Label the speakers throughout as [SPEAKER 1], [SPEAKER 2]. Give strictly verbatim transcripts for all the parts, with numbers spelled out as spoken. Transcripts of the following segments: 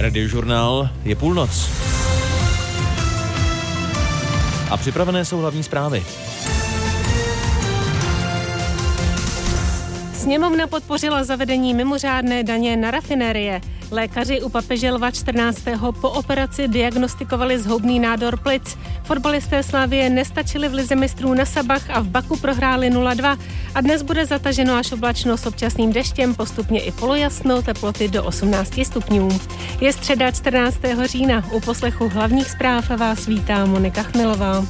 [SPEAKER 1] Radiožurnál, je půlnoc. A připravené jsou hlavní zprávy.
[SPEAKER 2] Sněmovna podpořila zavedení mimořádné daně na rafinérie. Lékaři u papeže Lva čtrnáctého po operaci diagnostikovali zhoubný nádor plic. Fotbalisté Slavie nestačili v lize mistrů na Sabach a v Baku prohráli nula dva. A dnes bude zataženo až oblačno s občasným deštěm, postupně i polojasno, teploty do osmnáct stupňů. Je středa čtrnáctého října. U poslechu hlavních zpráv vás vítá Monika Chmelová.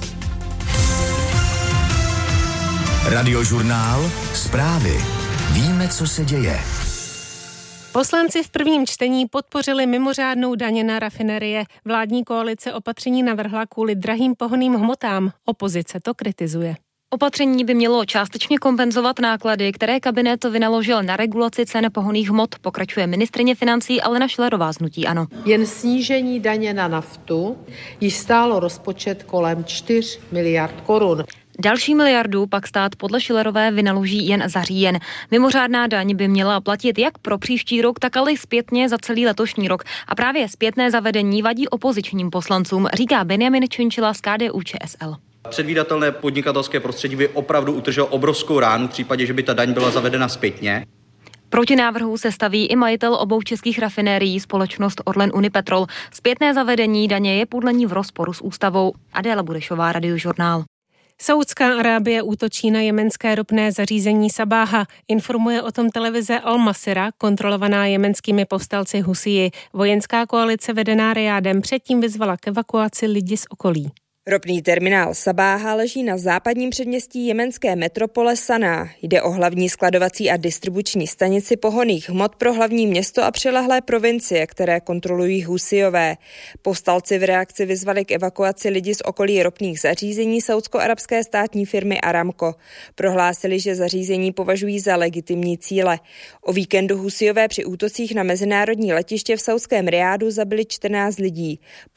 [SPEAKER 3] Radiožurnál, zprávy. Víme, co se děje.
[SPEAKER 2] Poslanci v prvním čtení podpořili mimořádnou daně na rafinerie. Vládní koalice opatření navrhla kvůli drahým pohonným hmotám. Opozice to kritizuje.
[SPEAKER 4] Opatření by mělo částečně kompenzovat náklady, které kabinet vynaložil na regulaci cen pohonných hmot, pokračuje ministryně financí Alena Schillerová z hnutí ANO.
[SPEAKER 5] Jen snížení daně na naftu již stálo rozpočet kolem čtyři miliard korun.
[SPEAKER 4] Další miliardu pak stát podle Schillerové vynaloží jen za říjen. Mimořádná daň by měla platit jak pro příští rok, tak ale i zpětně za celý letošní rok. A právě zpětné zavedení vadí opozičním poslancům, říká Benjamin Činčila z K D U Č S L.
[SPEAKER 6] Předvídatelné podnikatelské prostředí by opravdu utrželo obrovskou ránu v případě, že by ta daň byla zavedena zpětně.
[SPEAKER 4] Proti návrhu se staví i majitel obou českých rafinérií, společnost Orlen Unipetrol. Zpětné zavedení daně je podle ní v rozporu s ústavou. Adéla Budešová, Radiožurnál.
[SPEAKER 2] Saúdská Arábie útočí na jemenské ropné zařízení Sabáha. Informuje o tom televize Al Masira, kontrolovaná jemenskými povstalci Husiji. Vojenská koalice vedená Rijádem předtím vyzvala k evakuaci lidí z okolí.
[SPEAKER 7] Ropný terminál Sabáha leží na západním předměstí jemenské metropole Saná. Jde o hlavní skladovací a distribuční stanici pohonných hmot pro hlavní město a přilehlé provincie, které kontrolují Husijové. Povstalci v reakci vyzvali k evakuaci lidí z okolí ropných zařízení saúdsko-arabské státní firmy Aramco. Prohlásili, že zařízení považují za legitimní cíle. O víkendu Husijové při útocích na mezinárodní letiště v saúdském Rijádu zabili čtrnáct lidí.